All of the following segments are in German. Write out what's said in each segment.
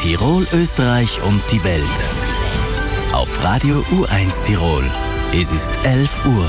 Tirol, Österreich und die Welt. Auf Radio U1 Tirol. Es ist 11 Uhr.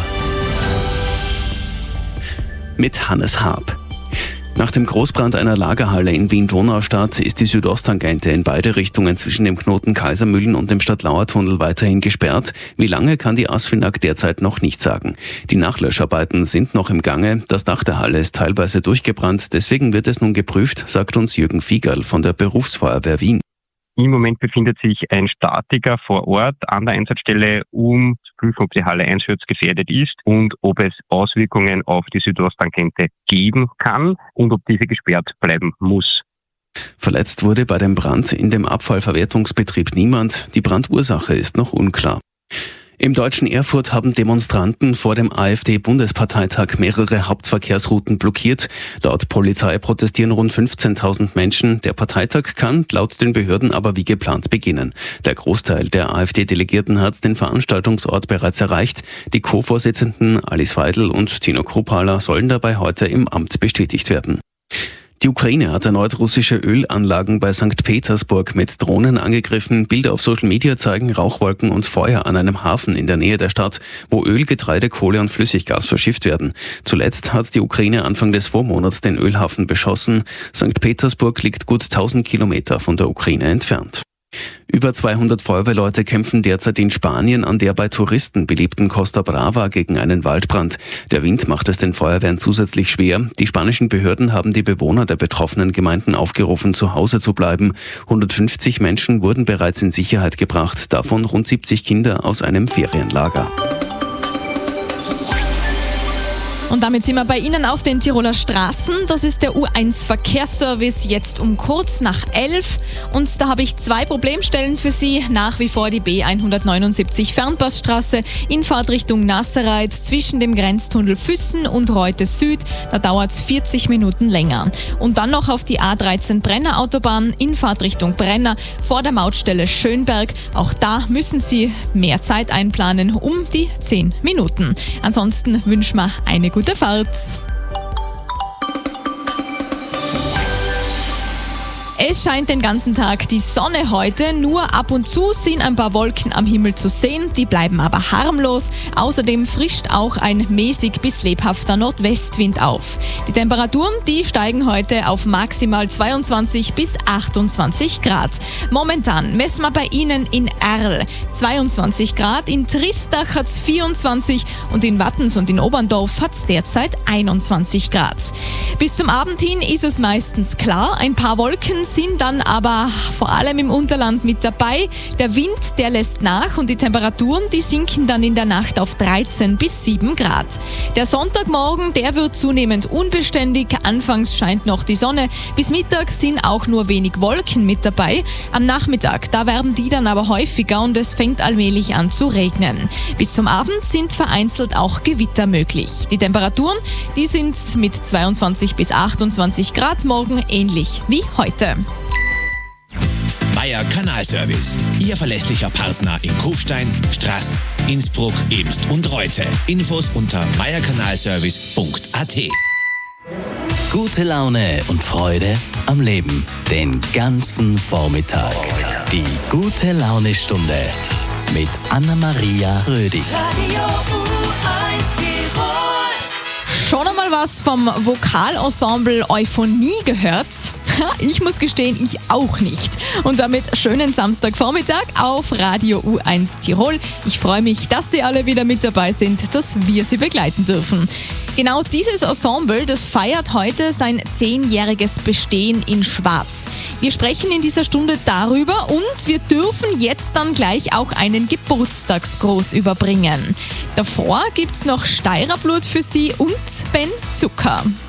Mit Hannes Haab. Nach dem Großbrand einer Lagerhalle in Wien-Donaustadt ist die Südosttangente in beide Richtungen zwischen dem Knoten Kaisermühlen und dem Stadtlauer-Tunnel weiterhin gesperrt. Wie lange, kann die ASFINAG derzeit noch nicht sagen. Die Nachlöscharbeiten sind noch im Gange. Das Dach der Halle ist teilweise durchgebrannt. Deswegen wird es nun geprüft, sagt uns Jürgen Fiegerl von der Berufsfeuerwehr Wien. Im Moment befindet sich ein Statiker vor Ort an der Einsatzstelle, um zu prüfen, ob die Halle einsturzgefährdet ist und ob es Auswirkungen auf die Südosttangente geben kann und ob diese gesperrt bleiben muss. Verletzt wurde bei dem Brand in dem Abfallverwertungsbetrieb niemand. Die Brandursache ist noch unklar. Im deutschen Erfurt haben Demonstranten vor dem AfD-Bundesparteitag mehrere Hauptverkehrsrouten blockiert. Laut Polizei protestieren rund 15.000 Menschen. Der Parteitag kann laut den Behörden aber wie geplant beginnen. Der Großteil der AfD-Delegierten hat den Veranstaltungsort bereits erreicht. Die Co-Vorsitzenden Alice Weidel und Tino Kruppala sollen dabei heute im Amt bestätigt werden. Die Ukraine hat erneut russische Ölanlagen bei St. Petersburg mit Drohnen angegriffen. Bilder auf Social Media zeigen Rauchwolken und Feuer an einem Hafen in der Nähe der Stadt, wo Öl, Getreide, Kohle und Flüssiggas verschifft werden. Zuletzt hat die Ukraine Anfang des Vormonats den Ölhafen beschossen. St. Petersburg liegt gut 1000 Kilometer von der Ukraine entfernt. Über 200 Feuerwehrleute kämpfen derzeit in Spanien an der bei Touristen beliebten Costa Brava gegen einen Waldbrand. Der Wind macht es den Feuerwehren zusätzlich schwer. Die spanischen Behörden haben die Bewohner der betroffenen Gemeinden aufgerufen, zu Hause zu bleiben. 150 Menschen wurden bereits in Sicherheit gebracht, davon rund 70 Kinder aus einem Ferienlager. Und damit sind wir bei Ihnen auf den Tiroler Straßen. Das ist der U1 Verkehrsservice, jetzt um kurz nach 11. Und da habe ich 2 Problemstellen für Sie. Nach wie vor die B179 Fernpassstraße in Fahrtrichtung Nasserreit zwischen dem Grenztunnel Füssen und Reute Süd. Da dauert es 40 Minuten länger. Und dann noch auf die A13 Brenner Autobahn in Fahrtrichtung Brenner vor der Mautstelle Schönberg. Auch da müssen Sie mehr Zeit einplanen, um die 10 Minuten. Ansonsten wünschen wir eine gute Fahrt. Es scheint den ganzen Tag die Sonne heute, nur ab und zu sind ein paar Wolken am Himmel zu sehen, die bleiben aber harmlos. Außerdem frischt auch ein mäßig bis lebhafter Nordwestwind auf. Die Temperaturen, die steigen heute auf maximal 22 bis 28 Grad. Momentan messen wir bei Ihnen in Erl 22 Grad, in Tristach hat es 24 und in Wattens und in Oberndorf hat es derzeit 21 Grad. Bis zum Abend hin ist es meistens klar, ein paar Wolken sind dann aber vor allem im Unterland mit dabei. Der Wind, der lässt nach und die Temperaturen, die sinken dann in der Nacht auf 13 bis 7 Grad. Der Sonntagmorgen, der wird zunehmend unbeständig. Anfangs scheint noch die Sonne. Bis Mittag sind auch nur wenig Wolken mit dabei. Am Nachmittag, da werden die dann aber häufiger und es fängt allmählich an zu regnen. Bis zum Abend sind vereinzelt auch Gewitter möglich. Die Temperaturen, die sind mit 22 bis 28 Grad morgen ähnlich wie heute. Meier Kanalservice, Ihr verlässlicher Partner in Kufstein, Straß, Innsbruck, Emst und Reute. Infos unter meierkanalservice.at. Gute Laune und Freude am Leben den ganzen Vormittag. Die gute Laune-Stunde mit Anna-Maria Rödi. Schon einmal was vom Vokalensemble Euphonie gehört? Ich muss gestehen, ich auch nicht. Und damit schönen Samstagvormittag auf Radio U1 Tirol. Ich freue mich, dass Sie alle wieder mit dabei sind, dass wir Sie begleiten dürfen. Genau dieses Ensemble, das feiert heute sein 10-jähriges Bestehen in Schwarz. Wir sprechen in dieser Stunde darüber und wir dürfen jetzt dann gleich auch einen Geburtstagsgruß überbringen. Davor gibt's noch Steirerblut für Sie und Ben Zucker.